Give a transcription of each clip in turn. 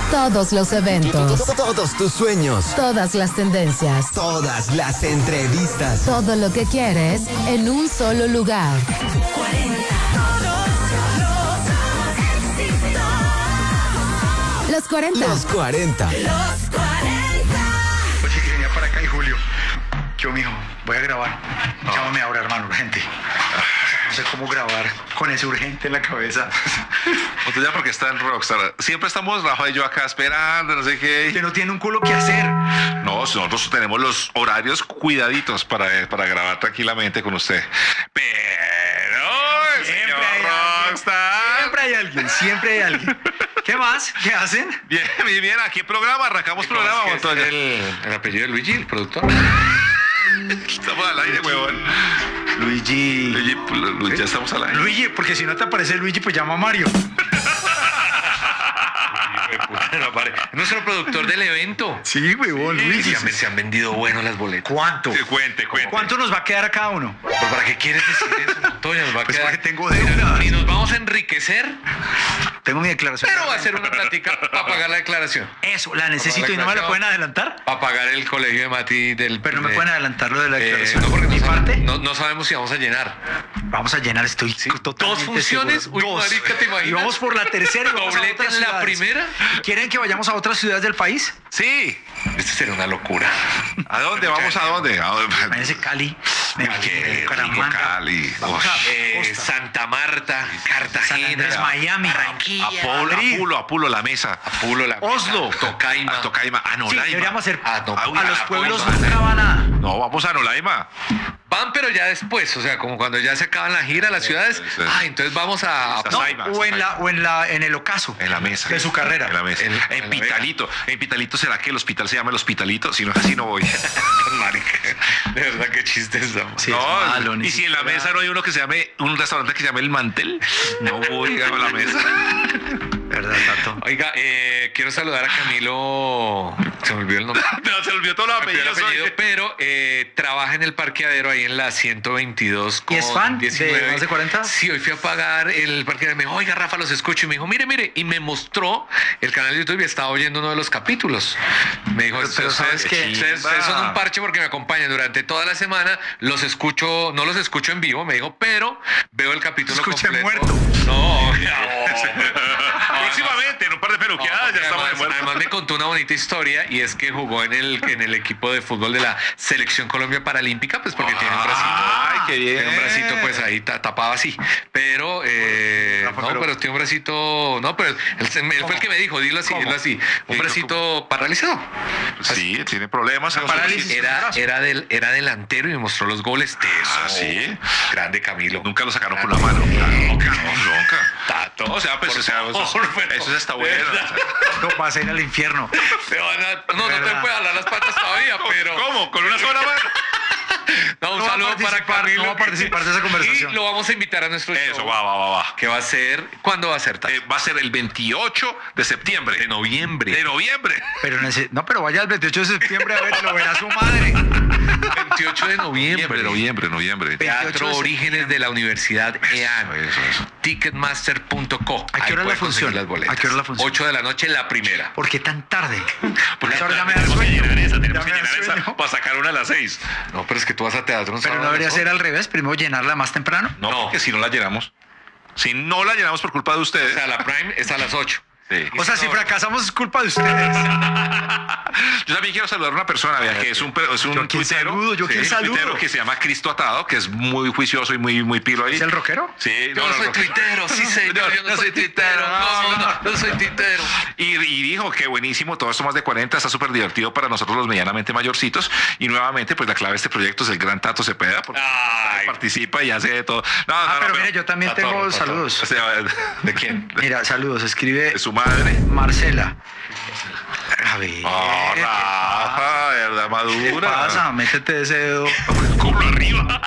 Todos los eventos. Todos tus sueños. Todas las tendencias. Todas las entrevistas. Todo lo que quieres en un solo lugar. Los 40. Los 40. Oye, que venía para acá y Julio. Yo, mijo, voy a grabar. Llámame ahora, hermano, urgente. No sé cómo grabar con ese urgente en la cabeza. Usted ya porque está en Rockstar. Siempre estamos Rafa y yo acá esperando, no sé qué. Usted no tiene un culo que hacer. No, nosotros tenemos los horarios cuidaditos para grabar tranquilamente con usted. Pero el Siempre señor hay alguien. Rockstar. Siempre hay alguien. ¿Qué más? ¿Qué hacen? Bien, bien, bien. Aquí programa, arrancamos programa. Montoya. El apellido de Luigi, el productor. Estamos al aire, huevón. Luigi, Ya estamos al aire. Luigi, porque si no te aparece Luigi, pues llama a Mario. Nuestro productor del evento. Sí, huevón, Luigi. Se han vendido bueno las boletas. ¿Cuánto? Cuente. ¿Cuánto nos va a quedar a cada uno? ¿Pero para qué quieres decir eso, Montoya? Nos va a Pues quedar... porque tengo deuda. Y nos vamos a enriquecer, Tengo mi declaración. pero va a ser una plática para pagar la declaración. Eso, la necesito y no me la pueden adelantar. Para pagar el colegio de Mati del... Pero no me pueden adelantar lo de la declaración. No, porque mi parte. no sabemos si vamos a llenar. Vamos a llenar, estoy totalmente ¿Dos funciones? seguro. Uy, Dos. marica, ¿te imaginas? Y vamos por la tercera y vamos a ¿Doblete otras en la ciudades. primera? ¿Quieren que vayamos a otras ciudades del país? Sí. Esto sería una locura. ¿A dónde? ¿Vamos a dónde? Imagínense Cali, Qué rico Bucaramanga, Cali. vamos a Costa, Santa Marta, San Cartagena, Andrés, Miami, Barranquilla, Madrid, Apulo, la mesa. Apulo, la Oslo, Tocaima. Tocaima, Sí, Anolaima. deberíamos hacer Ah, no, a los pueblos no, nunca van a... No, vamos a Anolaima. Van, pero ya después, o sea, como cuando ya se acaban la gira, las ciudades. sí. Entonces vamos a No, No, en el ocaso En la mesa. de su carrera. En la mesa. En En la Pitalito. En Pitalito, ¿será que el hospital se llama el Hospitalito? Si no es así, no voy. Marica, de verdad que chistes estamos. Sí, es malo, ni y si en la siquiera- mesa no hay uno que se llame, un restaurante que se llame El Mantel, no voy a la mesa. ¿Verdad, Tato? Oiga, quiero saludar a Camilo. Se me olvidó el nombre. No, se olvidó todos los Se me olvidó el apellidos. apellido, pero trabaja en el parqueadero ahí en la 122 ¿Y es fan de más de 40? Sí, hoy fui a pagar el parqueadero. Me dijo, oiga, Rafa, los escucho. Y me dijo, mire. Y me mostró el canal de YouTube y estaba oyendo uno de los capítulos. Me dijo, Pero ¿sabes qué? ustedes son un parche porque me acompañan durante toda la semana. Los escucho, no los escucho en vivo, me dijo, pero veo el capítulo Escuché completo. muerto. No, Próximamente, en un par de peluqueadas, ya estamos de muerto. además me contó una bonita historia y es que jugó en el equipo de fútbol de la Selección Colombia Paralímpica, pues porque tiene un bracito. Ay, qué bien. Tiene un bracito pues ahí tapado así. Pero, pero tiene un bracito. No, pero él fue el que me dijo, dilo así. Un bracito paralizado. Sí, tiene problemas. parálisis. Era delantero y me mostró los goles. Ah, sí. Grande Camilo. Nunca lo sacaron por la mano. Nunca. Tato. O sea, pues, por o sea, favor, pero- eso está bueno. ¿verdad? No, vas a ir al infierno. No te ¿Verdad? puedo jalar las patas todavía, pero. ¿Cómo? ¿Con una sola mano? No, un No va a saludo para participar, Camilo. no va a participar de esa conversación. Y lo vamos a invitar a nuestro Eso, show. va. Que va a ser. ¿Cuándo va a ser? Tato? Va a ser el 28 de septiembre. De noviembre. De noviembre. Pero vaya el 28 de septiembre a ver, lo verá su madre. 28 de noviembre. Noviembre. 28 Teatro de Orígenes de la Universidad EAN. Eso. Ticketmaster.co. ¿A qué Ahí hora puedes la función? conseguir las boletas. ¿A qué hora la función? 8 de la noche la primera. ¿Por qué tan tarde? Porque Ahora ya me da tenemos que sueño. llenar esa, Ya tenemos me que da llenar esa sueño. para sacar una a las 6. No, pero es que tú vas a teatro un Pero no sábado, debería ser al revés, primero llenarla más temprano. No, No. porque si no la llenamos. Si no la llenamos por culpa de ustedes. O sea, la Prime es a las 8. Sí. O sea, si fracasamos es culpa de ustedes. Yo también quiero saludar a una persona, vea, que es un Yo quién tuitero. saludo, yo quién un saludo. tuitero que se llama Cristo Atado, que es muy juicioso y muy pilo ahí. ¿Es el rockero? Sí, Yo no soy tuitero, sí señor, yo no soy tuitero. No soy tuitero. Y dijo que buenísimo, todo esto más de 40, está súper divertido para nosotros los medianamente mayorcitos. Y nuevamente, pues la clave de este proyecto es el gran Tato Cepeda, porque Ay. participa y hace de todo. No, Pero mire, yo también Tato, tengo Tato. saludos. O sea, ¿De quién? Mira, saludos. Escribe de su madre. Marcela. A ver. Oh, ¿qué Rafa, de verdad, ¿Qué madura. pasa? Métete ese dedo. Culo arriba.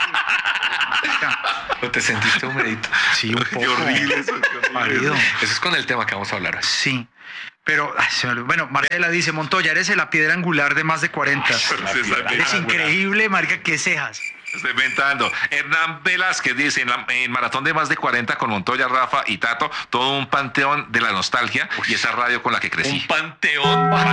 ¿O te sentiste humedito? Sí, un poco. Qué horrible eso. Qué horrible. Marido. Eso es con el tema que vamos a hablar hoy. Sí. Pero, bueno, Marcela dice, Montoya, eres la piedra angular de más de 40. Sí, está bien. Es increíble, marica, qué cejas. Estoy inventando. Hernán Velázquez dice, en maratón de más de 40 con Montoya, Rafa y Tato, todo un panteón de la nostalgia y esa radio con la que crecí. Un panteón. No,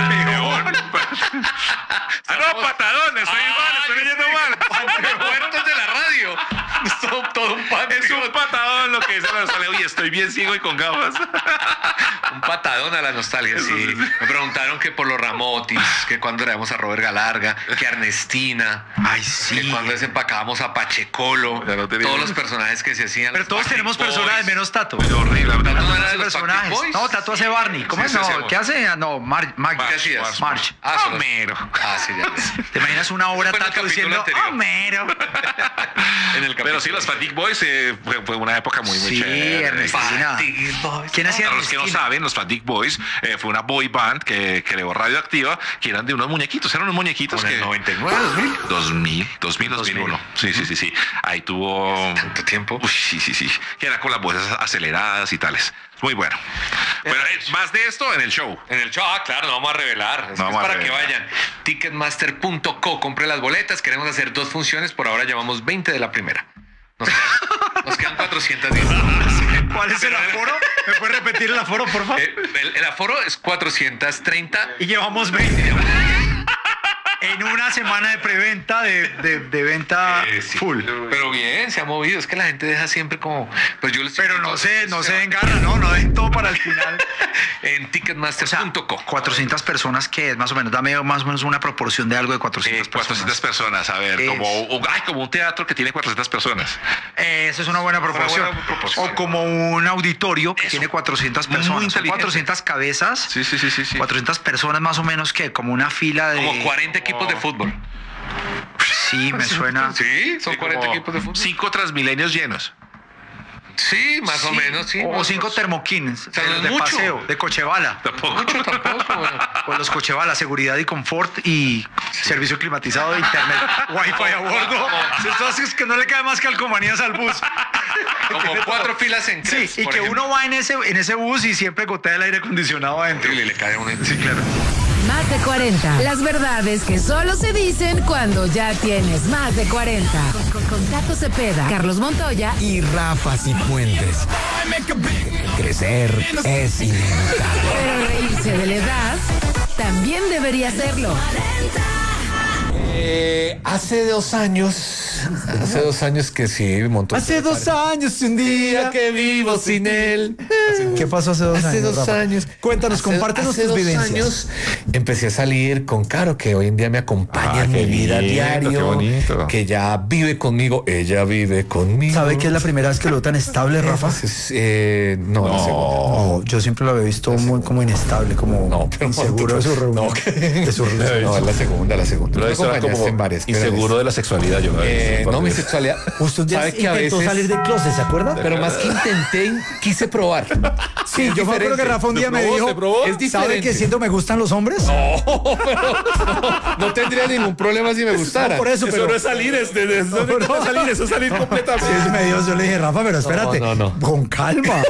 patadón, estoy leyendo mal. Panteón de la radio. Todo un panteón. Es un patadón lo que dice la nostalgia. Oye, estoy bien ciego y con gafas. Un patadón a la nostalgia, sí. Me preguntaron que por los Ramotis, que cuando traíamos a Robert Galarga, que Ernestina. Ay, sí. Que cuando desempacábamos a Pachecolo. Ya no tenía- Todos los personajes que se hacían. Pero los todos Backstreet tenemos Boys. personajes menos Tato. Pero horrible. Tato no era de Los los personajes. Backstreet Boys. No, Tato hace Barney. ¿Cómo Sí, es? sí, No, hacemos. ¿qué hace? No, Marge. ¿Qué hacías? Marge. Solo- Homero. Sí, ya. ¿Te imaginas una hora Fue en el Tato capítulo diciendo anterior. Homero? En el Pero sí, los Fatigue Boys fue una época muy Sí, chévere. Ernestina. Fatigue Boys. ¿Quién hacía Para los que no Ernestina? saben, los Fatigue Boys fue una boy band que creó Radioactiva, que eran de unos muñequitos, eran unos muñequitos En que... el 99, 2000. 2001. Sí. Ahí tuvo... Tanto tiempo. Uy, sí. Que era con las voces aceleradas y tales. Muy bueno. Pero más de esto en el show. En el show, claro, no vamos a revelar. Es vamos a para revelar. que vayan. Ticketmaster.co, compre las boletas. Queremos hacer 2 funciones. Por ahora llevamos 20 de la primera. Nos quedan 410. ¿Cuál es el aforo? ¿Me puedes repetir el aforo, por favor? El aforo es 430. Y llevamos 20. En una semana de preventa, de venta Sí. full. Pero bien, se ha movido. Es que la gente deja siempre como. Pues yo les Pero no se den garra, no den todo para el final. En O sea, ticketmaster.co. 400 personas, que es más o menos, dame más o menos una proporción de algo de 400 400 personas, a ver, Es- como un teatro que tiene 400 personas. Eso es una buena proporción. buena proporción. O como un auditorio que tiene 400 Muy personas. Son inteligente. 400 cabezas. Sí. 400 personas más o menos, que como una fila de... Como 40 equipos de fútbol. Sí, me suena. Sí, son 40 equipos de fútbol. 5 Transmilenios llenos. Sí, más o menos, sí. O 5 termoquines sea, no es de mucho. paseo, de Cochevala. Tampoco. Mucho tampoco. Bueno. Pues los Cochevala, seguridad y confort y servicio climatizado de internet, wifi a bordo. Entonces que no le cae más calcomanías al bus. Como 4 filas en Sí, Crepes, y por que ejemplo. uno va en ese bus y siempre gotea el aire acondicionado adentro. Y le cae uno. Sí, claro. Más de 40. Las verdades que solo se dicen cuando ya tienes más de 40. Con Tato Cepeda, Carlos Montoya Y Rafa Cifuentes. Crecer es inevitable. pero reírse de la edad también debería serlo. Hace 2 años que sí, montó. Hace 2 años y un día que vivo sin él. ¿Qué pasó hace 2 años? Hace 2 Rafa? años. Cuéntanos, compártenos hace tus 2 vivencias. años empecé a salir con Caro, que hoy en día me acompaña Ah, en mi qué vida lindo, diario. qué bonito. Que ya vive conmigo. Ella vive conmigo. ¿Sabe que es la primera vez que lo veo tan estable, Rafa? No, la segunda. No, yo siempre lo había visto muy como inestable, como No, pero inseguro de su reunión. No, de su relación. No, es la segunda. Pero Tú me eso era acompañaste como en varias. inseguro de la sexualidad, yo. No, mi sexualidad. Usted ya ¿Sabe que a intentó veces salir del closet, ¿se acuerda? Pero más que intenté, quise probar. Sí, yo me acuerdo que Rafa un día me dijo, ¿Se probó? Es ¿sabe diferente. que siento me gustan los hombres? No tendría ningún problema si me gustara. No, por eso, pero... no es salir, eso es salir Sí, completamente. es medio, yo le dije, Rafa, pero espérate, no. con calma.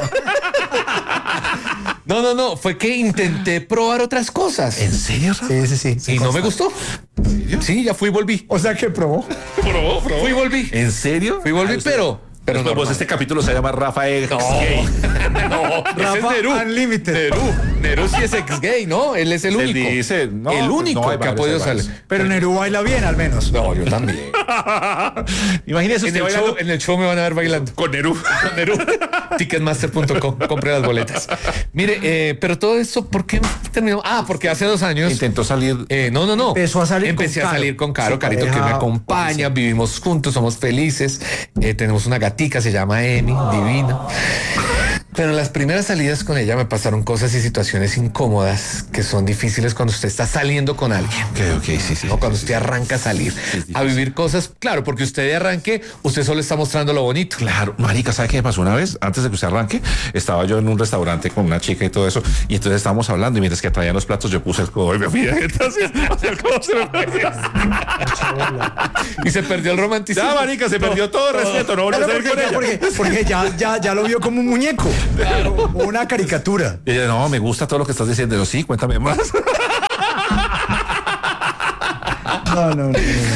No. Fue que intenté probar otras cosas. ¿En serio, Rafa? Sí. Y no me gustó. Sí, ya fui y volví. O sea, que probó. Fui y volví. ¿En serio? Fui y volví, pero Pero normal. este capítulo se llama Rafa Ex Gay. No, ese es Rafa Nerú. Unlimited. Nerú sí es ex gay, ¿no? Él es el Él único. dice, no, el pues único no, hay que ha varios, podido hay varios. salir. Pero Nerú baila bien, al menos. No, yo también. Imagínese En usted el, show, bailando en el show me van a ver bailando. con Nerú. Con Nerú. Ticketmaster.com. Compré las boletas. Mire, pero todo esto, ¿por qué terminó? Ah, porque hace 2 años. Intentó salir. No. Empezó a salir Empecé con a Caro. salir con Caro, Su Carito, que pareja me acompaña, vivimos juntos, somos felices. Tenemos una gatica, se llama Emi, divina. Pero en las primeras salidas con ella me pasaron cosas y situaciones incómodas que son difíciles cuando usted está saliendo con alguien. Ok, sí. O cuando usted arranca a salir, a vivir cosas. Claro, porque usted de arranque, usted solo está mostrando lo bonito. Claro, marica, ¿sabe qué me pasó una vez? Antes de que usted arranque, estaba yo en un restaurante con una chica y todo eso, y entonces estábamos hablando, y mientras que traían los platos, yo puse el codo y me fui. Entonces, el codo se me fue. Y se perdió el romanticismo. Ya, marica, se perdió todo respeto, no volvió a Claro, salir con ella. porque ya lo vio como un muñeco, como una caricatura. Y ella, no, me gusta todo lo que estás diciendo. Yo, sí, cuéntame más. No.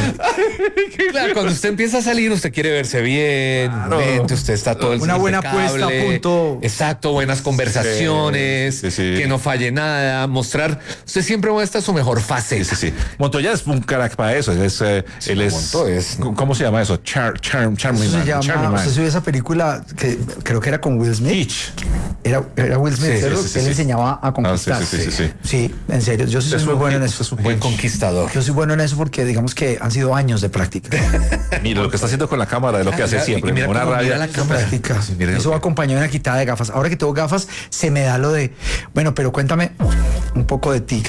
Claro, cuando usted empieza a salir, usted quiere verse bien, usted está todo el Una buena impecable. puesta a punto. Exacto, buenas conversaciones, Sí. que no falle nada, mostrar. Usted siempre muestra su mejor fase. Sí. Montoya es un crack para eso. Él es, Montoya es- ¿cómo se llama eso? Charming Eso se Man. Charming llama, Man. usted vio esa película que creo que era con Will Smith. Hitch. Era Will Smith, Sí, ¿cierto? sí, sí, Él sí. enseñaba a conquistar. sí. Sí, en serio, yo sí soy muy bueno en eso. Buen conquistador. Yo soy bueno en eso porque digamos que han sido años de práctica. Mira lo que está haciendo con la cámara, de lo que hace ya, siempre. y mira Una cómo mira rabia. la cámara. Práctica. Sí, mire lo Eso que- acompañó una quitada de gafas. Ahora que tengo gafas, se me da lo de, bueno, pero cuéntame un poco de ti.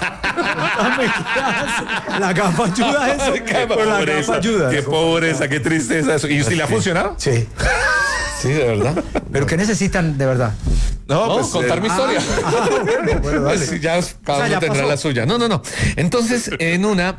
Cuéntame qué haces. La gafa ayuda a eso. Pero la gafa ayuda. Qué pobreza, qué tristeza eso. ¿Y si le ha funcionado? Sí. Sí, de verdad. Pero ¿qué necesitan de verdad? No, contar mi historia. Bueno, dale. Pues ya cada O sea, uno ya tendrá pasó. la suya. No. Entonces, en una,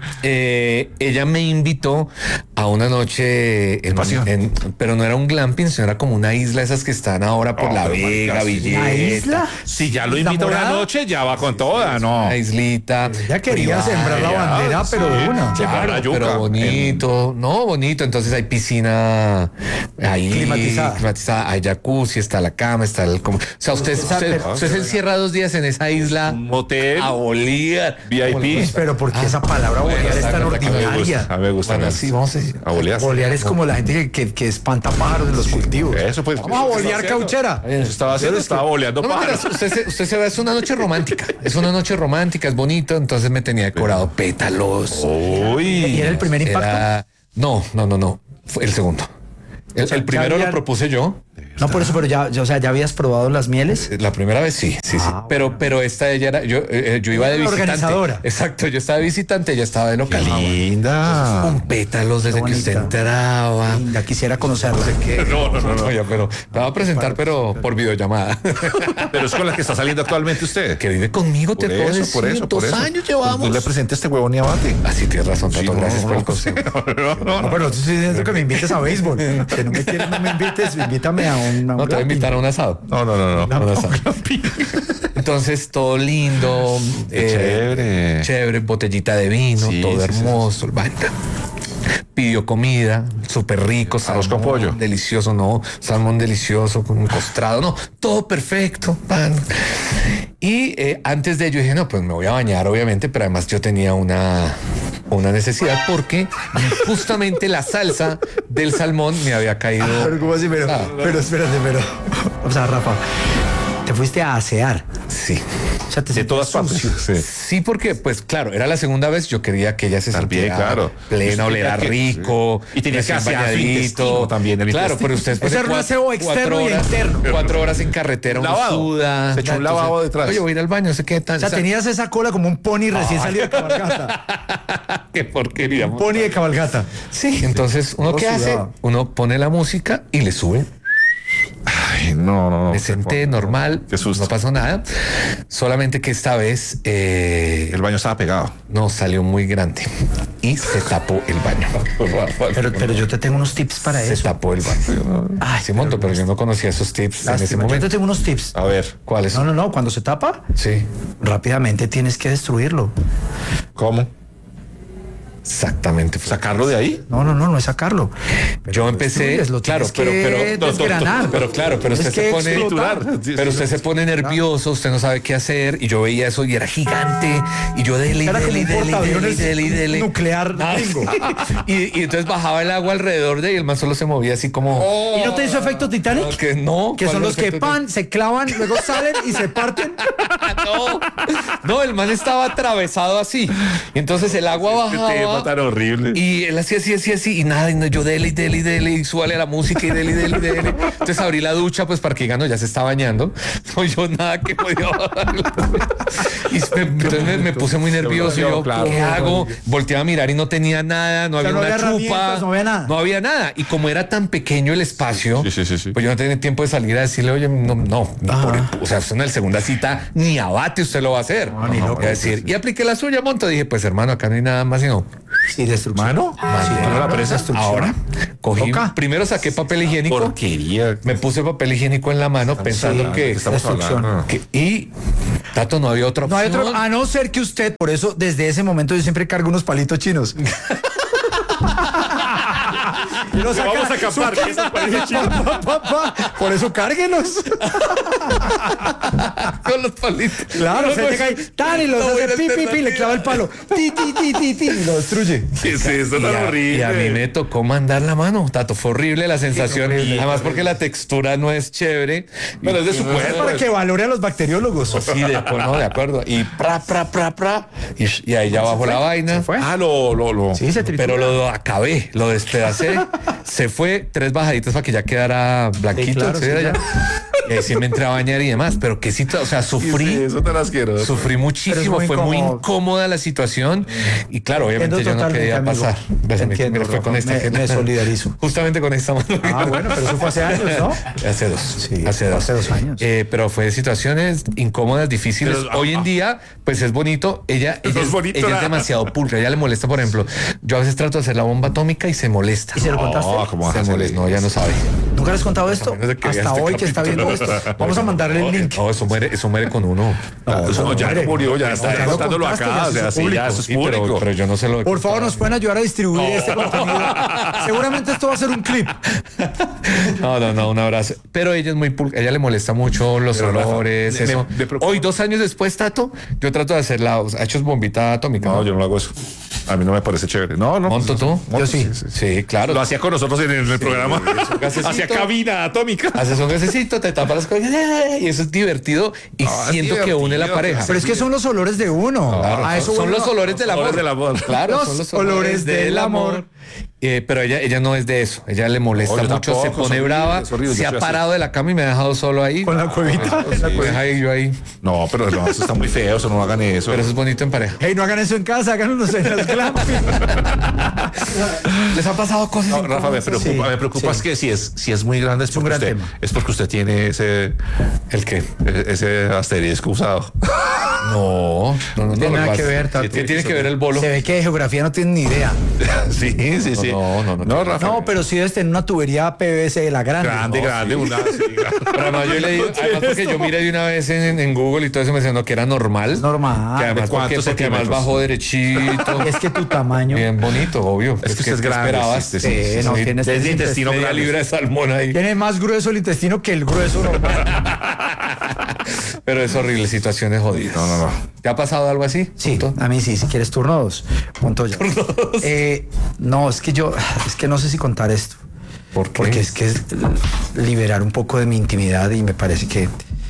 ella me invitó a una noche en Pasión. pero no era un glamping, sino era como una isla esas que están ahora por La pero Vega, marica, sí. Villeta. ¿La isla? Si ya lo invita una ¿Enamorada? noche, ya va con toda, ¿no? Una islita. Ya quería privada. sembrar la bandera, pero de una. Llevar la yuca. Pero bonito, no, bonito. Entonces hay piscina ahí Climatizada. hay jacuzzi, está la cama, está el. O sea, usted se encierra 2 días en esa isla Un motel, a bolear. VIP. Pero ¿por qué esa palabra bueno, bolear es está tan correcto, ordinaria? A mí me gusta. Bueno, sí, vamos a decir. A bolear. Bolear es como la gente que espanta pájaros en los cultivos. Eso pues. Vamos a bolear cauchera. Eso estaba haciendo, estaba boleando No, mentira, pájaros. usted se ve, es una noche romántica. Es una noche romántica, es bonito. Entonces me tenía decorado pétalos. Uy. ¿Y era el primer impacto? No. Fue el segundo. El sea, primero ya lo propuse yo. No por eso, pero ya habías probado las mieles. La primera vez sí. Pero esta ella era, yo iba de La visitante. organizadora. Exacto, yo estaba de visitante, ella estaba de local. Linda. Con pétalos desde que usted entraba. Linda, quisiera conocerla. No, ya, pero me va a presentar, pero por videollamada. Pero es con la que está saliendo actualmente usted. Que vive conmigo, te puedo decir. por eso. 2 años llevamos. No le presente a este huevón ni abate. Así tienes razón, Tato, Sí, gracias no, por el no. consejo. No, pero no te estoy diciendo que me invites a béisbol. Si no me quieres, no me invites. Invítame a un No, te voy a glamping. invitar a un asado. No. A un asado. Entonces, todo lindo. Chévere. Chévere, botellita de vino, Sí, todo sí, hermoso. el baño. Pidió comida, súper rico. Arroz con pollo. Delicioso, no. Salmón delicioso, con un costrado, no. Todo perfecto, pan. Y antes de ello dije, no, pues me voy a bañar, obviamente, pero además yo tenía una necesidad porque justamente la salsa del salmón me había caído. Pero ¿cómo así? Pero espérate, pero. O sea, Rafa, te fuiste a asear. Sí. O sea, te De todas sentías partes. sucio. Sí. Sí, porque, pues claro, era la segunda vez. Yo quería que ella se Estar bien, sintiera claro. plena, Usted olera tenía que- rico. Y tenía que recién asear su intestino también, el Claro, intestino. pero usted después Ese de era un aseo externo y interno. 4 horas en carretera, uno Lavado. suda. Se echó un lavado detrás. Oye, voy a ir al baño, no sé qué tal. O sea, tenías esa cola como un pony recién salido de cabalgata. qué porquería. Un pony de cabalgata. Sí, entonces uno Todo qué hace, sudado. uno pone la música y le sube. Ay, no. Me senté normal, Qué susto. no pasó nada. Solamente que esta vez El baño estaba pegado. no salió muy grande y se tapó el baño. Pero yo te tengo unos tips para Se eso. tapó el baño. Ay, Sí, monto, pero yo no conocía esos tips en ese Lástima. Yo momento. te tengo unos tips. A ver, ¿Cuáles? No. Cuando se tapa, Sí, rápidamente tienes que destruirlo. ¿cómo? exactamente. ¿Sacarlo de ahí? No es sacarlo. Yo empecé, destruyes, claro, tienes que desgranar. pero usted Tienes se que pone, explotar. pero usted se pone nervioso, usted no sabe qué hacer y yo veía eso y era gigante y yo dele, Era como un portaaviones dele. nuclear gringo. Y entonces bajaba el agua alrededor de él y el man solo se movía así como. ¿Y no te hizo efecto Titanic? Que no. Que ¿cuál son es los el que efecto? pan, se clavan, luego salen y se parten. No, el man estaba atravesado así. Y entonces el agua Qué tema bajaba. tan horrible. Y él hacía así, y nada, y no, yo dele, y súbale a la música, y dele. Entonces abrí la ducha, pues para que digan, no, ya se está bañando. No, yo nada que podía bajar. Y entonces me puse muy nervioso, y yo, Claro. ¿qué hago? Volteaba a mirar y no tenía nada, no sea, había no una había chupa. herramientas, no había nada. No había nada. Y como era tan pequeño el espacio, Sí. pues yo no tenía tiempo de salir a decirle, oye, o sea, usted en la segunda cita ni abate usted lo va a hacer. ni loco. Voy a decir, y apliqué la suya, monto. Dije, pues hermano, acá no hay nada más, sino Sí, destrucción. ¿Mano? Sí, ¿Mano la presa? Ahora, cogí, Toca. primero saqué papel higiénico. Porquería. Me puse papel higiénico en la mano pensando que, estamos destrucción. hablando. y Tato, no había otra No opción. hay otro, a no ser que usted, por eso desde ese momento yo siempre cargo unos palitos chinos. Y los saca- Vamos a acampar, que esos palitos chinos. Por eso cárguenos. Con los palitos. Claro, No, usted no, llega ahí, tan y los no, hace buena pi, pi, pi, le clava el palo. Ti, ti, ti, ti, ti, y lo destruye. ¿Qué es eso tan horrible? Y a mí me tocó mandar la mano, Tato. Fue horrible la sensación. Además, porque la textura no es chévere. Pero es de su Es cuerpo. para que valore a los bacteriólogos. Sí, de acuerdo. Y pra. Y ahí ya bajó la vaina. fue. Ah, lo. Sí, se tritura. Pero lo acabé, lo despedacé. Se fue 3 bajaditas para que ya quedara blanquito. Sí, claro, ¿sí? sí, Ya. Y ahí sí me entré a bañar y demás. Pero que sí, o sea, sufrí. Eso tan asqueroso. Sufrí muchísimo, Pero es muy fue muy incómodo. incómoda la situación y claro, obviamente Entiendo yo no totalmente, quería amigo. pasar. Ves, Entiendo, mira, fue con Rafa, esta me solidarizo. Justamente con esta mano. Ah, bueno, pero eso fue hace años, ¿no? Hace 2. Sí, hace 2 años. Pero fue situaciones incómodas, difíciles. Pero, Hoy en día, pues es bonito. Ella es bonito, ella es nada. demasiado pulcra. Ella le molesta, por ejemplo. Yo a veces trato de hacer la bomba atómica y se molesta. ¿Y se lo contaste? No, ¿cómo vas a Se hacer molesta. No, eso? ya no sabe. ¿Nunca les he contado esto? menos de que vea Hasta este hoy que está viendo capítulo. esto. Vamos a mandarle el link. No, eso muere con uno. Eso ya muere. no murió, ya No, está ya lo contándolo contaste, acá. ya O sea, es sí, ya eso es Sí, pero público. yo no se lo he Por favor, contado. nos pueden ayudar a distribuir este contenido. Seguramente esto va a ser un clip. No, un abrazo. Pero ella es muy ella le molesta mucho los Pero, Rafa, olores, me eso. preocupa. Hoy, 2 años después, Tato, yo trato de hacerla, ha hecho bombita atómica. No, yo no hago eso. A mí no me parece chévere. No. ¿Monto tú? Yo sí. Sí, claro. Lo hacía con nosotros en el programa. gasecito. Hacía cabina atómica. Haces un gasecito, te tapas las cosas y eso es divertido y No, es siento que une la divertido, pareja. Pero es que son los olores de uno. Claro, A eso son vuelvo los a- olores del amor. olores del amor. Claro, Los son los olores del amor. Pero ella no es de eso. Ella le molesta No, yo mucho, se tampoco, pone es horrible, brava, es horrible, se yo ha soy así. parado de la cama y me ha dejado solo ahí. Con la cuevita. Me deja ahí, yo ahí. No, pero no, eso está muy feo, eso no hagan eso. Pero eso es bonito en pareja. Hey, no hagan eso en casa, háganlo en el glamping. ¿Les ha pasado cosas? No, Rafa, me Sí, preocupa sí. es que si es muy grande es un porque gran usted, tema. es porque usted tiene ese asterisco usado. No tiene lo nada pasa- que ver, Tato. ¿Qué tiene que ver el bolo? Se ve que de geografía no tienen ni idea. Sí. No, Rafa. No, pero sí debes tener una tubería PVC de la grande. Grande, una. Sí, grande. Pero además yo leí, además porque yo miré de una vez en Google y todo eso me decían que era normal. Es normal. Que además ¿De cuántos porque además centímetros? bajó derechito. Es que tu tamaño. Bien bonito, obvio. Es que usted es ¿qué grande, esperabas? sí, sí, no, tienes Desde el intestino Media grande. libra de salmón ahí. Tiene más grueso el intestino que el grueso normal. Pero es horrible, situaciones jodidas. No. ¿Te ha pasado algo así? Sí, ¿Punto? a mí sí, si quieres turno 2. Montoya. No, es que no sé si contar esto. ¿Por qué? Porque es que es liberar un poco de mi intimidad y me parece que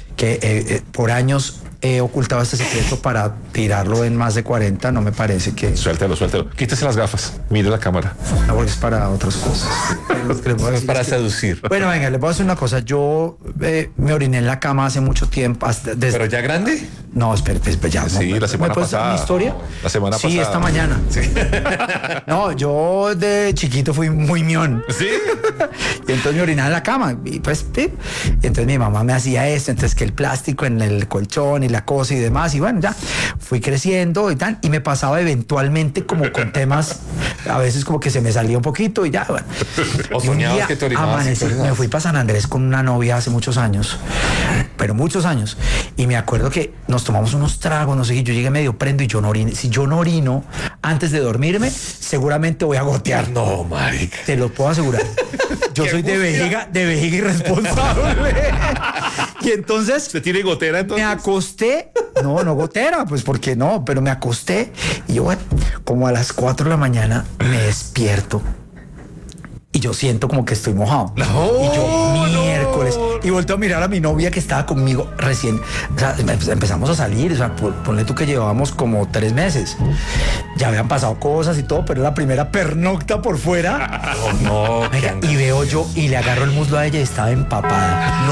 por años he ocultado este secreto para tirarlo en más de 40. No me parece que... Suéltelo. Quítese las gafas. Mire la cámara. No, porque es para otras cosas. Es para seducir. Bueno, venga, les voy a decir una cosa. Yo me oriné en la cama hace mucho tiempo. ¿Pero ya grande? No, espera, ya. Sí, la semana ¿Me puedes dar pasada. mi historia? La semana Sí, pasada. esta mañana. No, yo de chiquito fui muy mión. Sí. Y entonces me orinaba en la cama. Y pues, pip. Y entonces mi mamá me hacía esto. Entonces que el plástico en el colchón y la cosa y demás. Y bueno, ya fui creciendo y tal. Y me pasaba eventualmente como con temas, a veces como que se me salía un poquito y ya, bueno. O Y un soñabas día que te orinabas. amanecí, me fui para San Andrés con una novia hace muchos años, pero muchos años. Y me acuerdo que nos tomamos unos tragos, no sé qué. Yo llegué medio prendo y yo no orino. Si yo no orino antes de dormirme, seguramente voy a gotear. No, marica. Te lo puedo asegurar. Yo soy de vejiga irresponsable. Y entonces ¿Se tiene gotera me entonces? acosté, no gotera, pues porque no, pero me acosté y yo, bueno, como a las 4 de la mañana me despierto y yo siento como que estoy mojado. Y yo, miércoles. Y vuelto a mirar a mi novia que estaba conmigo recién. O sea, empezamos a salir. O sea, ponle tú que llevábamos como 3 meses. Ya habían pasado cosas y todo, pero era la primera pernocta por fuera. No, Oiga, y veo yo y le agarro el muslo a ella y estaba empapada.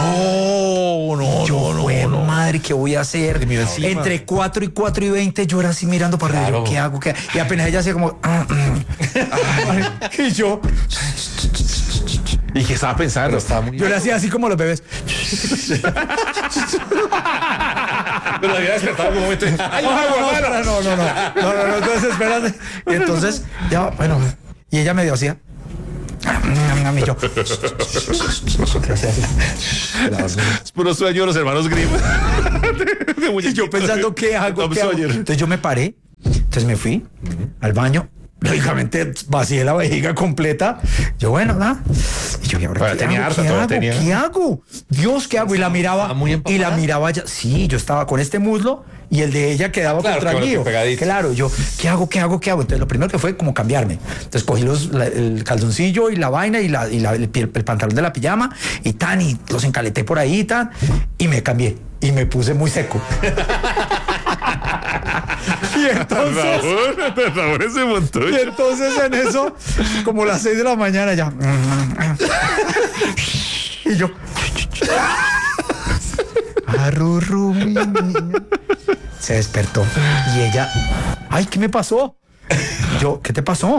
Yo, madre, ¿qué voy a hacer? Entre 4 y 20 yo era así mirando para arriba. Claro. Yo, ¿qué hago? Y apenas ella hacía como... y yo ¿Y qué estaba pensando? Pero estaba muy... le hacía así como los bebés. Pero había despertado en algún momento. ¡Ay, no, entonces espérate. Y entonces, ya, bueno, y ella me dio así. Y yo. Es puro sueño de los hermanos Grimm. Y yo pensando, ¿qué hago? Entonces yo me paré, entonces me fui al baño. Lógicamente vacié la vejiga completa. Yo, bueno, nada. Y yo, ¿y ahora qué hago? Dios, ¿qué hago? Y la miraba, ya. Sí, yo estaba con este muslo y el de ella quedaba contraído. Claro, yo, ¿qué hago? Entonces lo primero que fue como cambiarme. Entonces cogí el calzoncillo y la vaina y el pantalón de la pijama y los encaleté por ahí y me cambié y me puse muy seco. Y entonces, por favor, ese montón. Y entonces en eso, como las 6 de la mañana ya. Y yo. Arrurru, mi niña. Se despertó. Y ella. Ay, ¿qué me pasó? Yo, ¿qué te pasó?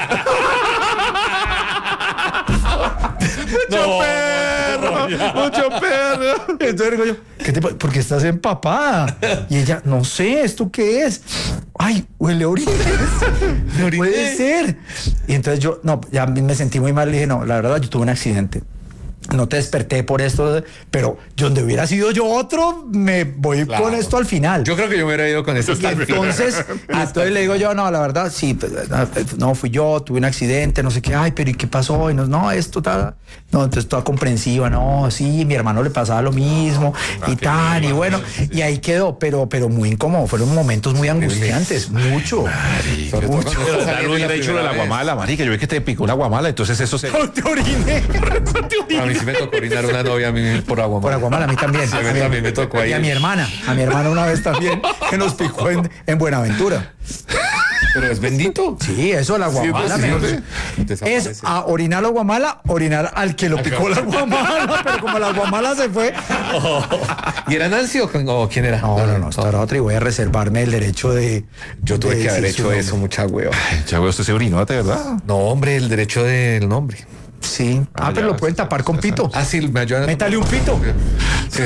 Mucho perro. Entonces digo yo, ¿por qué estás empapada? Y ella, no sé, ¿esto qué es? Ay, huele a orines. Puede ser. Y entonces yo, ya me sentí muy mal. Le dije, no, la verdad, yo tuve un accidente. No te desperté por esto, pero donde hubiera sido yo otro, me voy con esto al final. Yo creo que yo me hubiera ido con esto. Entonces le digo yo, no, la verdad, sí, no fui yo, tuve un accidente, no sé qué, ay, pero ¿y qué pasó? Y no, esto tal. No, entonces toda comprensiva, no, sí, mi hermano le pasaba lo mismo y tal, y bueno, y ahí quedó, pero muy incómodo, fueron momentos muy angustiantes, mucho. Claro, hubiera dicho lo de la guamala, marica, yo vi que te picó una guamala, entonces eso se... No te oriné. A mí sí me tocó orinar una novia a mí por aguamala. Por aguamala, a mí también. Sí, a mí me tocó ahí. Y a mi hermana una vez también, que nos picó en Buenaventura. Pero es bendito. Sí, eso, la guamala. Es a orinar la guamala, orinar al que lo picó la guamala, pero como la guamala se fue. ¿Y era Nancy o quién era? No, esto era otra y voy a reservarme el derecho de... Yo tuve que haber hecho eso, mucha hueva. Mucha hueva, usted se orinó, ¿de verdad? No, hombre, el derecho del nombre. Sí. Pero lo pueden tapar con pito. Sí, me ayudan. Métale un pito. Sí.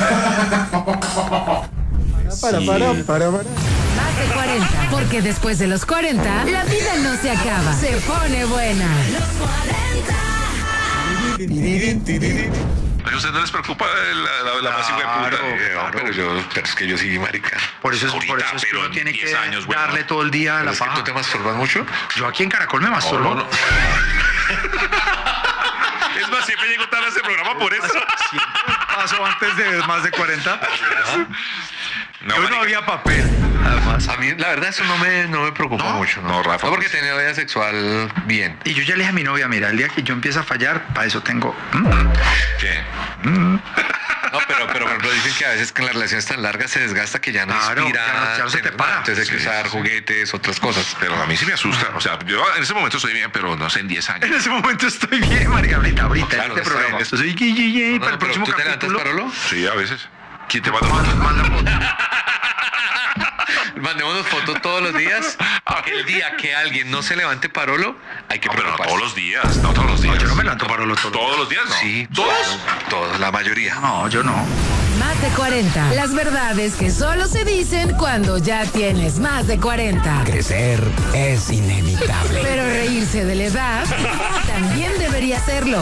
Para. Más de 40, porque después de los 40, la vida no se acaba, se pone buena. ¿A usted no les preocupa la más hijueputa? Pero es que yo sí, marica. Por eso es que pero uno tiene que 10 años, darle todo el día a la paja. ¿Tú te masturbas mucho? Yo aquí en Caracol me masturbo. No. Es más, siempre llego tarde a ese programa por eso. Paso antes de más de 40. No, yo no había papel, además. A mí, la verdad, eso no me preocupa mucho. No, Rafa. No, porque tenía vida sexual bien. Y yo ya le dije a mi novia, mira, el día que yo empiece a fallar, para eso tengo... ¿Qué? No, pero por ejemplo dicen que a veces con las relaciones tan largas se desgasta que ya no inspira. Ya no se te para. Entonces hay que usar juguetes, otras cosas. Pero a mí sí me asusta. O sea, yo en ese momento estoy bien, pero no sé, en 10 años. En ese momento estoy bien, María, ahorita, claro, en este programa. bien. Soy para el próximo ¿Tú te levantas, capítulo. Parolo? Sí, a veces. ¿Quién te manda? Mandémonos fotos todos los días. El día que alguien no se levante Parolo, hay que Pero no preocuparse. todos los días. No todos los días. No, yo no me levanto Parolo ¿Todos los días? No. Sí. ¿Todos? Todos, la mayoría. No, yo no. Más de 40, las verdades que solo se dicen cuando ya tienes más de 40. Crecer es inevitable. Pero reírse de la edad también debería serlo.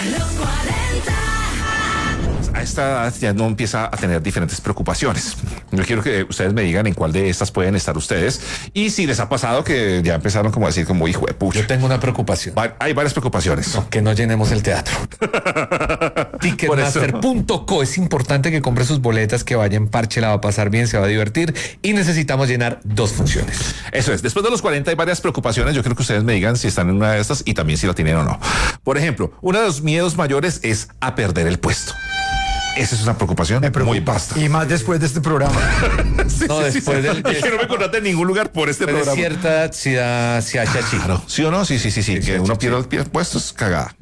A esta edad ya no empieza a tener diferentes preocupaciones. Yo quiero que ustedes me digan en cuál de estas pueden estar ustedes y si les ha pasado que ya empezaron como a decir como hijo de pucha. Yo tengo una preocupación. Hay varias preocupaciones. No, que no llenemos el teatro. Ticketmaster.co. Es importante que compre sus boletas, que vaya en parche, la va a pasar bien, se va a divertir y necesitamos llenar 2 funciones. Eso es. Después de los 40 hay varias preocupaciones. Yo quiero que ustedes me digan si están en una de estas y también si la tienen o no. Por ejemplo, uno de los miedos mayores es a perder el puesto. Esa es una preocupación muy vasta. Y más después de este programa. No, después del... Es que no me contrate en ningún lugar por este de programa. cierta edad si hace así. Claro. ¿Sí o no? Sí. Que uno pierde el puesto es cagada.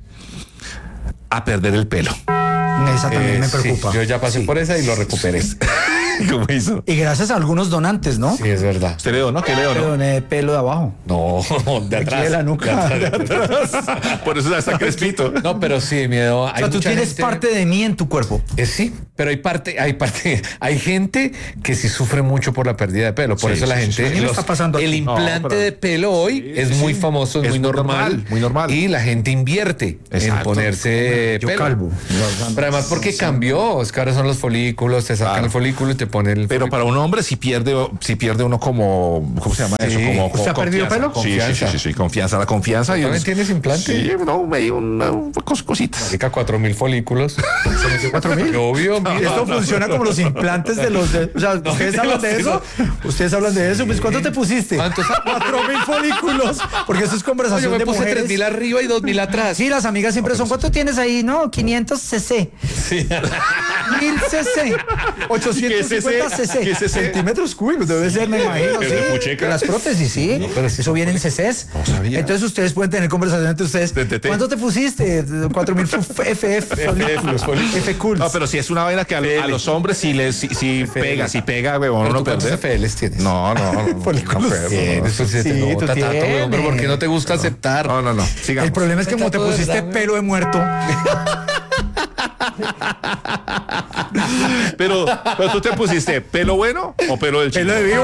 A perder el pelo. Esa también me preocupa. Sí, yo ya pasé por esa y lo recuperé. ¿Cómo hizo? Y gracias a algunos donantes, ¿no? Sí, es verdad. ¿Usted le donó? ¿No? ¿Qué le Yo donó? doné pelo de abajo. No, de Aquí atrás. de la nuca. De atrás. Por eso está crespito. No, pero sí, miedo. O sea, tú tienes parte de mí en tu cuerpo. Sí, pero hay gente que sí sufre mucho por la pérdida de pelo. Por Sí, eso la sí, gente, sí. ¿Qué me está pasando el aquí? implante No, pero- de pelo hoy es muy famoso, es muy normal. muy normal. Y la gente invierte en Exacto. ponerse Yo pelo. calvo. Pero además porque cambió, es que ahora son los folículos, te sacan Claro. el folículo y te ponen el Pero folículo. para un hombre si pierde uno como, ¿cómo se llama eso? Como ¿Usted ha perdido confianza. pelo? Sí, confianza, la confianza. Y ¿También tienes implante? Sí, no, me dio una cositas. Marica, 4.000 folículos. ¿Se metió 4.000? Obvio, mira. Esto funciona como los implantes de los... o sea, ¿ustedes hablan de eso? ¿Ustedes hablan de eso? Pues, ¿cuánto te pusiste? ¿Cuántos? 4.000 folículos. Porque eso es Yo conversación me de puse mujeres. 3.000 arriba y 2.000 atrás. Sí, las amigas siempre son. ¿Cuánto tienes ahí? No, 500 cc. Sí. 1000 cc. 850 ¿Qué cc. cc? Centímetros cúbicos. Debe ser, me imagino. ¿Es de Sí. pucheca? Las prótesis, sí. pero sí Eso viene en cc's. No sabía. Entonces ustedes pueden tener conversaciones entre ustedes. De TT. ¿Cuánto te pusiste? 4.000 FF. F cool. No, pero si es una vaina que a los hombres si pega, huevón, ¿Pero uno tú cuántos perder. FLs tienes? No. Folículos. Tienes, pues, se te Sí, nota, tú Tato, tienes. weón, pero ¿por qué no te gusta aceptar? No. Sigamos. El problema es que como te Tato, de pusiste verdad, pelo de muerto. Pero tú te pusiste pelo bueno o pelo del chivo. Pelo de vivo.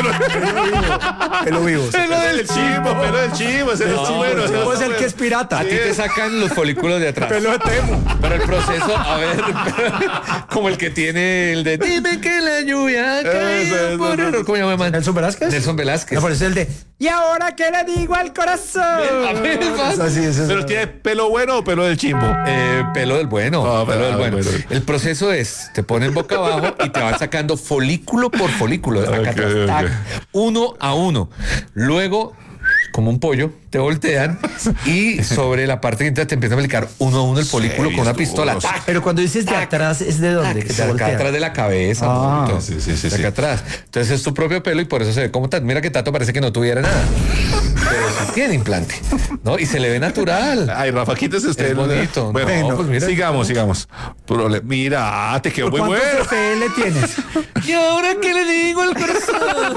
Pelo vivo. Pelo del chivo, ese no es bueno. ese no Pues está el que es bueno. pirata. A ti te sacan los folículos de atrás. Pelo de temo. Pero el proceso, a ver, como el que tiene el de dime que la lluvia ha caído por error. ¿Cómo se llama, man? ¿Nelson Velázquez? Nelson Velázquez. Me parece el de ¿y ahora qué le digo al corazón? ver, Es así, es Pero tiene pelo bueno o pelo del chimbo. Pelo del bueno, No, pelo del bueno. bueno. El proceso es, te ponen boca abajo y te van sacando folículo por folículo, acá Ok, atrás, ok. tac, uno a uno. Luego, como un pollo, te voltean y sobre la parte que entra te empiezan a aplicar uno a uno el folículo con una pistola. duros. ¡Tac! Pero cuando dices de atrás, ¿es de dónde? Que De se acá voltea. atrás de la cabeza. Ah. ¿no? Sí. De acá atrás. Entonces es tu propio pelo y por eso se ve como Tato. Mira que Tato parece que no tuviera nada. Pero sí tiene implante, ¿no? Y se le ve natural. Ay, Rafa, quítese usted. Es bonito. Bueno, No, pues mira. sigamos. Mira, te quedó muy ¿Cuántos bueno. FL tienes? ¿Y ahora qué le digo al corazón?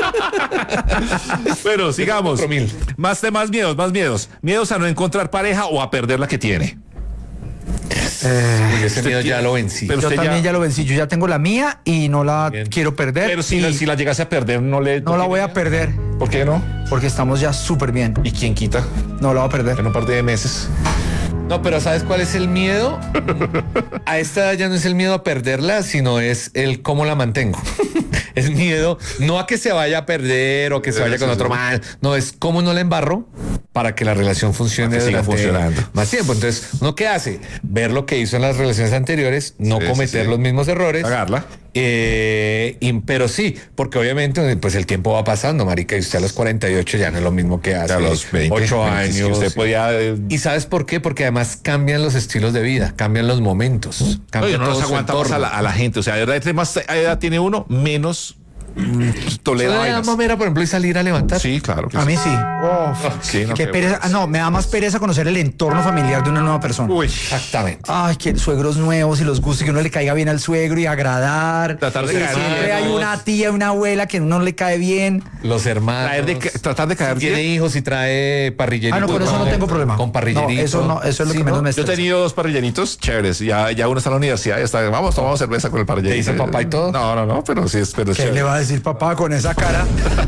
Bueno, sigamos. 4.000. Más miedos. Miedos a no encontrar pareja o a perder la que tiene. Uy, ese miedo ya lo vencí. Pero Yo usted también ya lo vencí. Yo ya tengo la mía y no la Bien. quiero perder. Pero si y la llegase a perder, no no la voy a perder ¿Por qué no? porque estamos ya súper bien. ¿Y quién quita? No la voy a perder. En un par de meses. No, pero ¿sabes cuál es el miedo? A esta edad ya no es el miedo a perderla, sino es el cómo la mantengo. Es miedo no a que se vaya a perder o que se vaya con otro mal. No, es cómo no la embarro para que la relación funcione Para que siga durante funcionando. más tiempo. Entonces, ¿uno qué hace? Ver lo que hizo en las relaciones anteriores, no Sí, cometer sí. los mismos errores. Cagarla. Pero sí, porque obviamente pues el tiempo va pasando, marica, y usted a los 48 ya no es lo mismo que hace A los 20, 8 20, sí, años. usted podía. ¿Y sabes por qué? Porque además cambian los estilos de vida, cambian los momentos. Cambia Oye, no todo nos su aguantamos entorno. a la gente. O sea, de verdad, entre más edad tiene uno, menos tolera ¿Eso le da vainas. mamera, por ejemplo, y salir a levantar? Sí, claro. Que A sí. mí sí. Uf, Sí, no, qué qué pereza. No, me da más pereza conocer el entorno familiar de una nueva persona. Uy. Exactamente. Ay, que suegros nuevos y los gustos, que uno le caiga bien al suegro y agradar. Tratar de Que caer siempre bien. hay una tía, una abuela que a uno le cae bien. Los hermanos. Tratar de caer Si tiene bien. hijos y trae parrillerito. Ah, no, con eso no tengo problema. Con parrillerito. No, eso es lo Sí, que menos ¿no? me Yo he estresa. tenido 2 parrilleritos chéveres. Ya uno está en la universidad. Ya está, vamos, tomamos cerveza con el parrillerito. ¿Te dice papá y todo? No, pero sí es. Pero es ¿Qué chévere. le va a decir papá con esa cara?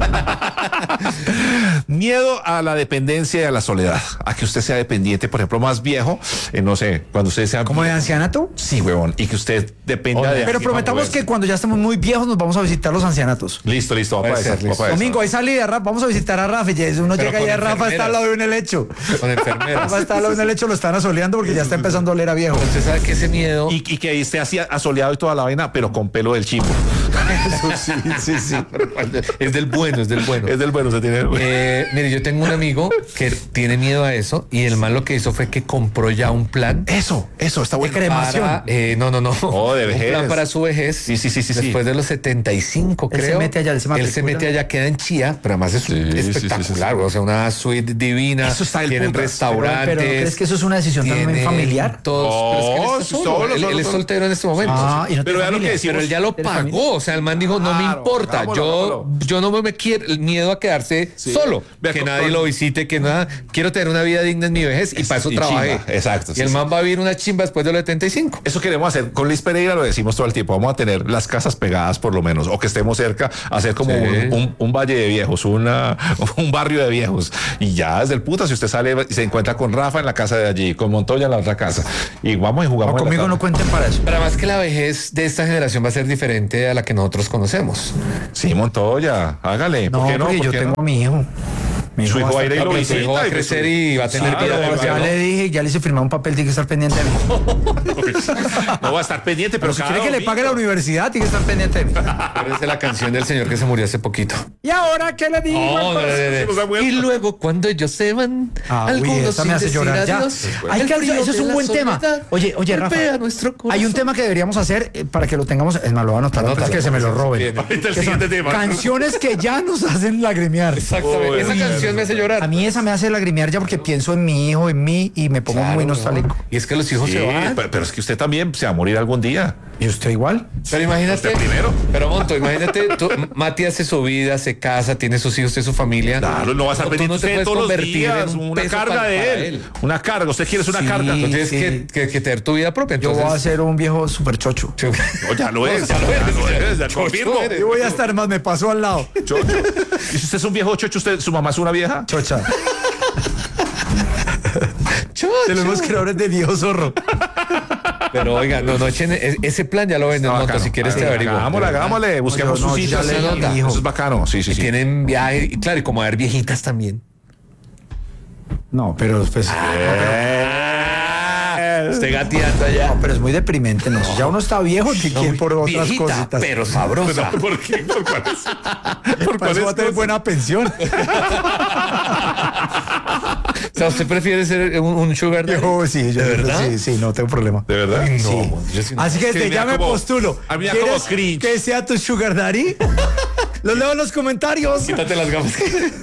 Miedo a la dependencia y a la soledad. A que usted sea dependiente, por ejemplo, más viejo. No sé, cuando usted sea. ¿Como de ancianato? Sí, huevón. Y que usted dependa de. Pero alguien prometamos para que cuando ya estemos muy viejos nos vamos a visitar los ancianatos. Listo, va Puede para esa, ser, va listo. para esa. Domingo, hay salida, Rafa. Vamos a visitar a Rafa. Y uno Pero llega y con a Rafa está enfermeras. al lado de un helecho. Con enfermeras. Rafa está al lado de un helecho, lo están asoleando porque ya está empezando a oler a viejo. Usted sabe que ese miedo. Y que esté así asoleado y toda la vaina, pero con pelo del chimbo. sí. Es del bueno, es del bueno. Es del bueno, se tiene. Mire, yo tengo un amigo que tiene miedo a eso y el mal lo que hizo fue que compró ya un plan. Eso, está bueno. cremación. Para, no. Oh, de vejez. Un plan para su vejez. Sí. Después de los 75, Él se creo. mete allá, él se matricula. mete allá, queda en Chía, pero además es espectacular. sí. O sea, una suite divina. Eso está del Tienen putas. restaurantes. Pero ¿no crees que eso es una decisión también tienen familiar? Todos, pero es que él está No, solo. solo. Él es soltero en este momento. Y no Pero tiene vea lo que familia. decimos. Pero él ya lo ¿Tienes pagó. o sea, el man dijo, no me Claro, importa, hagámoslo. yo no me quiero, el miedo a quedarse Sí. solo, Vea, que con- nadie lo visite, que nada, quiero tener una vida digna en mi vejez y para eso Y trabajé. chimba, exacto, Y sí, el sí. man va a vivir una chimba después de los 75. Eso queremos hacer con Liz Pereira, lo decimos todo el tiempo. Vamos a tener las casas pegadas por lo menos, o que estemos cerca, hacer como Sí. un valle de viejos, un barrio de viejos. Y ya desde el puta, si usted sale y se encuentra con Rafa en la casa de allí, con Montoya en la otra casa, y vamos y No, jugamos. en la conmigo tarde. no cuenten para eso. Pero además que la vejez de esta generación va a ser diferente a la que nosotros conocemos. Sí, Montoya, hágale. No, ¿Por qué no? porque ¿Por yo qué tengo no? a mi hijo. Mi Su hijo va a ir y lo Pero su visita. hijo va a y crecer y va a tener Claro, vida Pero propia, ya ¿no? le dije, ya le hice firmar un papel, tiene que estar pendiente de mí. No va a estar pendiente, Pero pero si cada quiere que le domingo. pague la universidad, tiene que estar pendiente de mí. Acuérdense la canción del señor que se murió hace poquito. ¿Y ahora qué le digo? Se nos ha muerto. Y luego cuando ellos se van, algunos esa me sin hace decir llorar ya. adiós, Hay el que, frío eso es de un la buen tema. soledad Oye, Rafa, golpea nuestro corazón. hay un tema que deberíamos hacer para que lo tengamos. Es más, lo voy a anotar antes Anótalo, que se me lo porque roben. bien. Ahorita el Que son siguiente tema. canciones que ya nos hacen lagrimear. Exactamente. Esa canción me hace llorar. A mí esa me hace lagrimear ya porque pienso en mi hijo, en mí y me pongo Claro, muy ¿no? nostálgico. Y es que los hijos Sí, se van. pero es que usted también se va a morir algún día. ¿Y usted igual? Pero imagínate. Usted primero. Pero Monto, imagínate, Mati hace su vida, se casa, tiene sus hijos, tiene su familia. Claro, no va a estar Tú pendiente no te usted puedes todos los convertir días. en un Una peso carga para de él. Una carga. Usted quiere una Sí. carga. Tú tienes Sí. que tener tu vida propia. Yo Entonces, voy a ser un viejo súper chocho. No, ya lo es. ya lo eres. Ya Chocho confirmo. eres. Yo voy a estar más, me pasó al lado. Chocho. Y si usted es un viejo chocho, usted, su mamá es una vieja. Chocha. Chocho. De los nuevos creadores de viejo zorro. Pero oiga, no echen ese plan, ya lo venden, Está Monto. bacano. Si quieres te averiguo. Hagámosle. Busquemos No, sus yo ya citas. le Eso dije, hijo. es bacano. Sí, sí, Y sí. tienen viaje, y claro, y como a ver viejitas también. No, pero pues. Usted gateando allá. No, pero es muy deprimente, ¿no? Ya uno está viejo que quiere por otras Viejita, cositas. pero sabrosa. ¿Por qué? ¿Por cuáles? ¿Por Para eso va a tener buena pensión. O sea, ¿usted prefiere ser un sugar daddy? Viejo, sí, yo ¿De verdad? sí, no tengo problema. ¿De verdad? Sí. yo sí no. Así que Es que desde me ya da me como- postulo. a mí me da como ¿Quieres cringe. que sea tu sugar daddy? Los leo en los comentarios. Quítate las gafas.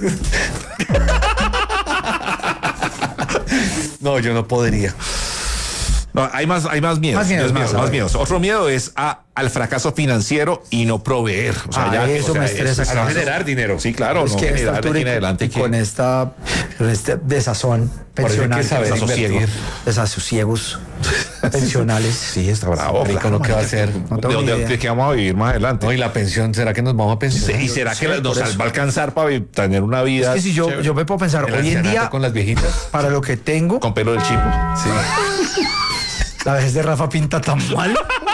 No, yo no podría. No, hay más miedos. Más miedos, a ver. miedos. Otro miedo es al fracaso financiero y no proveer. O sea, Eso me estresa. A no claro. generar dinero. Sí, claro. Es no que a esta generar de altura aquí en adelante y con este desazón Por eso hay pensional, que saber desasosiego. invertir. desasosiegos pensionales. Sí, está bravo. Rico, ¿no? ¿Qué va a hacer? No tengo ni idea. ¿De qué vamos a vivir más adelante? No, y la pensión, ¿será que nos vamos a pensionar? ¿Y será que nos por eso. va a alcanzar para tener una vida Es que si yo me puedo pensar, El hoy en ancianato día, con las viejitas. para lo que tengo, con pelo del chipo? Sí. la vejez de Rafa pinta tan mal.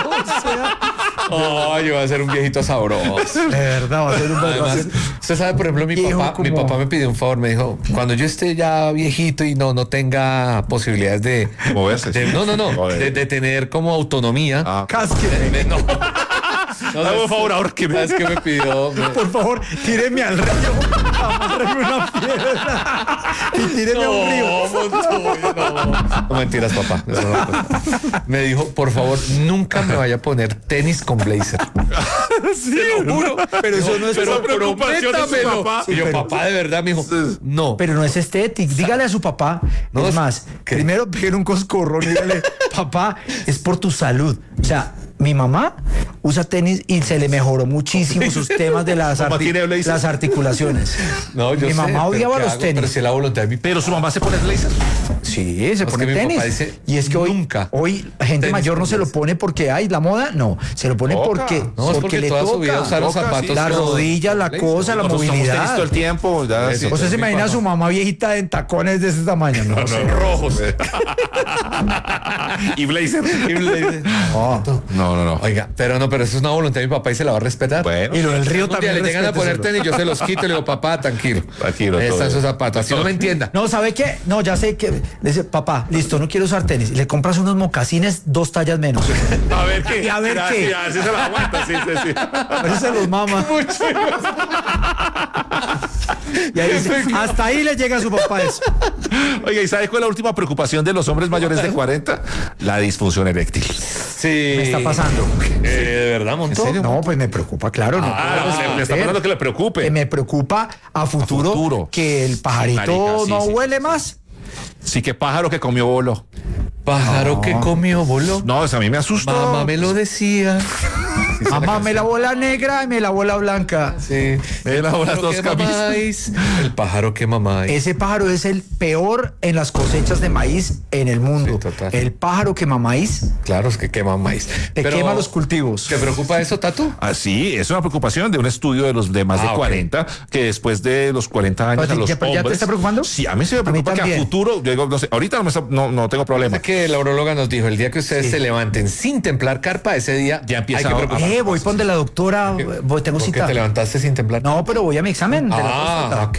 Oh, yo voy a ser un viejito sabroso. De verdad, va a ser un Además, usted sabe, por ejemplo, mi Viejo papá me pidió un favor, me dijo, cuando yo esté ya viejito y no tenga posibilidades de Moverse. de tener como autonomía. Ah, Casque. No. Dame un favor ahora que me... ¿Sabes qué me pidió? Por favor, tíreme al río. Amárreme una piedra. Y tíreme a un río. Montoya, no. No, mentiras, papá. Eso no pasa. Me dijo, por favor, nunca me vaya a poner tenis con blazer. Sí, te lo juro. Pero eso no es Esa preocupación de su prométamelo. papá. Y yo, pero- papá, de verdad, me dijo, no. Pero no es estético. Dígale a su papá. No, es es- más, ¿qué? primero peguen un coscorrón y dígale, papá, es por tu salud. O sea, mi mamá usa tenis y se le mejoró muchísimo sus temas de Mamá tiene blazer. las articulaciones. No, yo mi sé, mamá pero odiaba ¿qué los hago? tenis. Pero si es la voluntad de mi Pero su mamá se pone blazer. Sí, se Es pone que mi tenis. papá dice, y es que hoy, nunca. hoy la gente Tenis mayor no con se lo blazer. pone porque hay la moda, no. Se lo pone Toca. porque, No, es porque le toda su vida toca. usar los Toca, zapatos. sí. La con rodilla, la blazer. cosa, la Nosotros usamos tenis movilidad. todo el tiempo. Ya, Eso. sí. ¿Usted se Mi imagina a papá. su mamá viejita en tacones de ese tamaño? No, sé. Rojos. Y blazer. No. Oiga, pero eso es una voluntad de mi papá y se la va a respetar. Bueno. Y lo del río Un día también. le llegan a poner respéteselo. tenis, yo se los quito y le digo, papá, tranquilo. Tranquilo, todo Están bien. sus zapatos. Así no me entienda. No, ¿sabe qué? No, ya sé que. Le dice, papá, listo, no quiero usar tenis. Le compras unos mocasines 2 tallas menos. A ver qué. Y a ver qué. Sí, a ver si se la aguanta. Sí. A ver si se los mama. Y ahí dice, hasta ahí le llega a su papá eso. Oiga, ¿y sabe cuál es la última preocupación de los hombres mayores de 40? La disfunción eréctil. Sí. Me está pasando. ¿De verdad, Montón? No, pues me preocupa, claro. No puedo Le está esconder. hablando que le preocupe. Me preocupa a futuro, que el pajarito Marica, sí, no sí. huele más. Sí, que pájaro que comió bolo. Pájaro que comió voló. No, eso a mí me asustó. Mamá me lo decía. dice la Mamá, me canción. lavó la negra y me lavó la blanca. Sí. Me lavó las pájaro dos que camisas. mamáis, el pájaro que mamáis. Ese pájaro es el peor en las cosechas de maíz en el mundo. Sí, total. El pájaro quema maíz Claro, es que quema maíz. te quema los cultivos. ¿Te preocupa eso, Tatu? Así, es una preocupación de un estudio de los de más de ok. 40, que después de los 40 años Pero a los ¿ya te hombres. está preocupando? Sí, a mí se me preocupa que a también. futuro, yo digo, no sé, ahorita no tengo problema. Es que la urologa nos dijo, el día que ustedes se levanten sin templar carpa, ese día Ya empieza hay que a- preocuparse. Voy donde la doctora, tengo ¿Por qué cita. te levantaste sin templar? No, pero voy a mi examen de la Ah, próstata. ok.